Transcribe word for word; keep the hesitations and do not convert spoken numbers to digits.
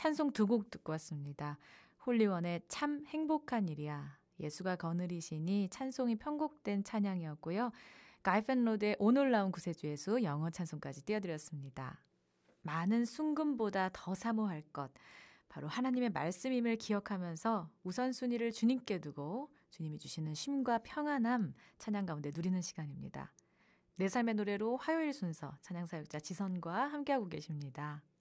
찬송 두 곡 듣고 왔습니다. 홀리원의 참 행복한 일이야. 예수가 거느리시니 찬송이 편곡된 찬양이었고요. 가이펜로드의 오늘 나온 구세주예수 영어 찬송까지 띄워드렸습니다. 많은 순금보다 더 사모할 것, 바로 하나님의 말씀임을 기억하면서 우선순위를 주님께 두고 주님이 주시는 쉼과 평안함 찬양 가운데 누리는 시간입니다. 내 삶의 노래로 화요일 순서 찬양사역자 지선과 함께하고 계십니다.